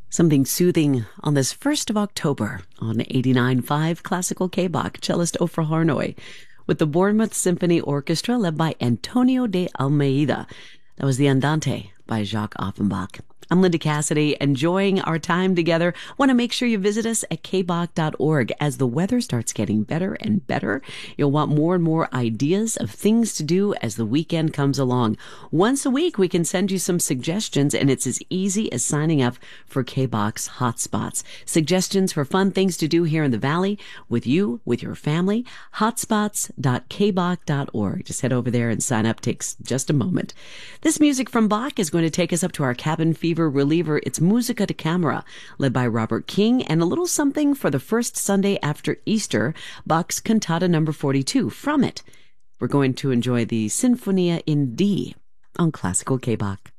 Something soothing on this 1st of October on 89.5 Classical K-Bach, cellist Ofra Harnoy, with the Bournemouth Symphony Orchestra led by Antonio de Almeida. That was the Andante by Jacques Offenbach. I'm Linda Cassidy, enjoying our time together. Want to make sure you visit us at kbach.org. As the weather starts getting better and better, you'll want more and more ideas of things to do as the weekend comes along. Once a week, we can send you some suggestions, and it's as easy as signing up for K-Bach's Hotspots. Suggestions for fun things to do here in the Valley with you, with your family. Hotspots.kbach.org. Just head over there and sign up. Takes just a moment. This music from Bach is going to take us up to our cabin fever reliever. It's Musica da Camera, led by Robert King, and a little something for the first Sunday after Easter, Bach's Cantata number 42. From it, we're going to enjoy the Sinfonia in D on Classical K-Bach.